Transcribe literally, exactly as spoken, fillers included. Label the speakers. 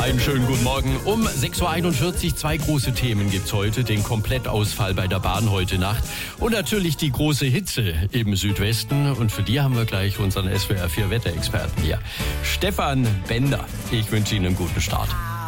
Speaker 1: Einen schönen guten Morgen. Um sechs Uhr einundvierzig, zwei große Themen gibt's heute. Den Komplettausfall bei der Bahn heute Nacht und natürlich die große Hitze im Südwesten. Und für die haben wir gleich unseren S W R vier Wetterexperten hier. Stefan Bender. Ich wünsche Ihnen einen guten Start.